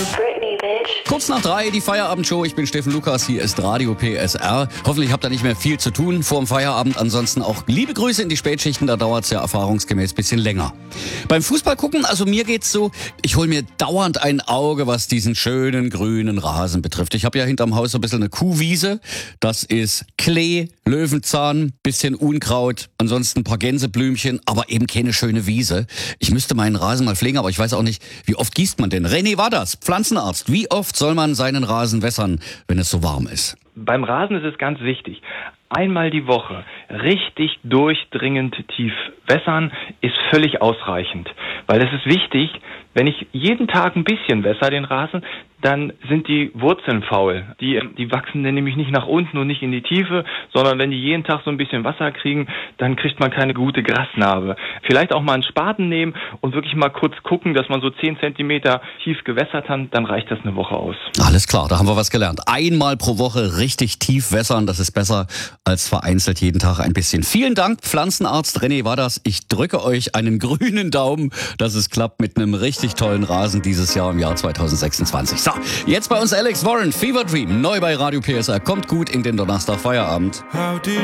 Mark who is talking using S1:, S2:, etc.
S1: Britney, bitch.
S2: Kurz nach 3, die Feierabendshow. Ich bin Steffen Lukas, hier ist Radio PSR. Hoffentlich habt ihr nicht mehr viel zu tun vor dem Feierabend. Ansonsten auch liebe Grüße in die Spätschichten, da dauert es ja erfahrungsgemäß ein bisschen länger. Beim Fußball gucken, also mir geht's so, ich hole mir dauernd ein Auge, was diesen schönen grünen Rasen betrifft. Ich habe ja hinterm Haus so ein bisschen eine Kuhwiese. Das ist Klee, Löwenzahn, bisschen Unkraut, ansonsten ein paar Gänseblümchen, aber eben keine schöne Wiese. Ich müsste meinen Rasen mal pflegen, aber ich weiß auch nicht, wie oft gießt man denn? René Wadders, Pflanzenarzt. Wie oft soll man seinen Rasen wässern, wenn es so warm ist?
S3: Beim Rasen ist es ganz wichtig. Einmal die Woche richtig durchdringend tief wässern ist völlig ausreichend. Weil es ist wichtig, wenn ich jeden Tag ein bisschen wässer den Rasen, dann sind die Wurzeln faul. Die wachsen dann nämlich nicht nach unten und nicht in die Tiefe, sondern wenn die jeden Tag so ein bisschen Wasser kriegen, dann kriegt man keine gute Grasnarbe. Vielleicht auch mal einen Spaten nehmen und wirklich mal kurz gucken, dass man so 10 Zentimeter tief gewässert hat, dann reicht das eine Woche aus.
S2: Alles klar, da haben wir was gelernt. Einmal pro Woche richtig tief wässern, das ist besser als vereinzelt jeden Tag ein bisschen. Vielen Dank, Pflanzenarzt René Wadders. Ich drücke euch einen grünen Daumen, dass es klappt mit einem richtig tollen Rasen dieses Jahr im Jahr 2026. So, jetzt bei uns Alex Warren, Fever Dream, neu bei Radio PSR. Kommt gut in den Donnerstag Feierabend.